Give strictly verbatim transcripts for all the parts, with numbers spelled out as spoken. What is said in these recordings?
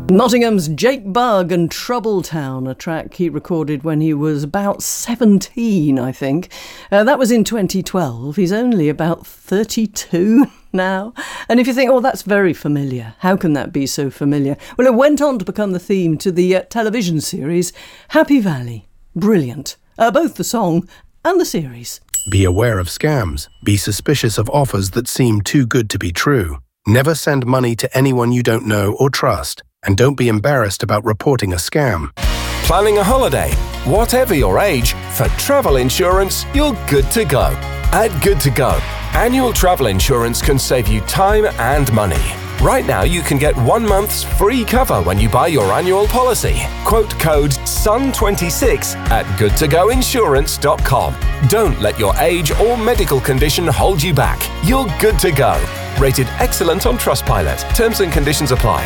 Nottingham's Jake Bugg and Troubletown, a track he recorded when he was about seventeen, I think. Uh, that was in twenty twelve. He's only about thirty-two now. And if you think, oh, that's very familiar, how can that be so familiar? Well, it went on to become the theme to the uh, television series Happy Valley. Brilliant. Uh, both the song and the series. Be aware of scams. Be suspicious of offers that seem too good to be true. Never send money to anyone you don't know or trust. And don't be embarrassed about reporting a scam. Planning a holiday? Whatever your age, for travel insurance, you're good to go. At Good to Go, annual travel insurance can save you time and money. Right now, you can get one month's free cover when you buy your annual policy. Quote code S U N twenty-six at good to go insurance dot com. Don't let your age or medical condition hold you back. You're good to go. Rated excellent on Trustpilot. Terms and conditions apply.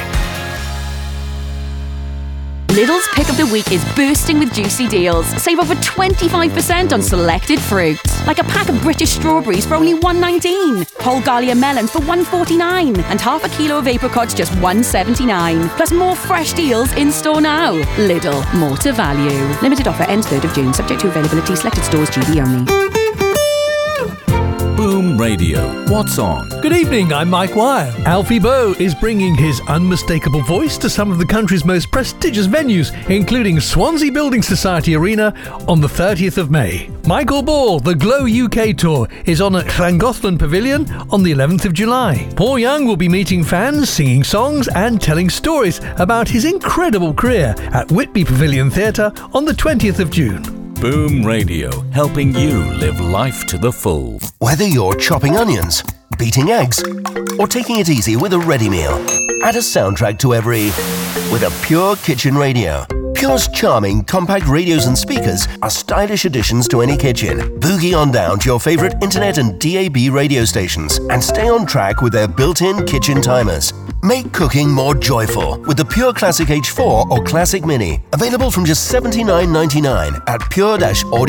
Lidl's Pick of the Week is bursting with juicy deals. Save over twenty-five percent on selected fruits. Like a pack of British strawberries for only one nineteen. Whole Gallia melons for one forty-nine. And half a kilo of apricots just one seventy-nine. Plus more fresh deals in store now. Lidl, more to value. Limited offer ends third of June. Subject to availability. Selected stores. G B only. Boom Radio. What's on? Good evening, I'm Mike Wire. Alfie Boe is bringing his unmistakable voice to some of the country's most prestigious venues, including Swansea Building Society Arena on the thirtieth of May. Michael Ball, the Glow U K Tour, is on at Llangollen Pavilion on the eleventh of July. Paul Young will be meeting fans, singing songs and telling stories about his incredible career at Whitby Pavilion Theatre on the twentieth of June. Boom Radio, helping you live life to the full. Whether you're chopping onions, beating eggs, or taking it easy with a ready meal, add a soundtrack to every with a Pure Kitchen Radio. Pure's charming compact radios and speakers are stylish additions to any kitchen. Boogie on down to your favourite internet and D A B radio stations and stay on track with their built-in kitchen timers. Make cooking more joyful with the Pure Classic H four or Classic Mini. Available from just seventy-nine ninety-nine at pure dash audio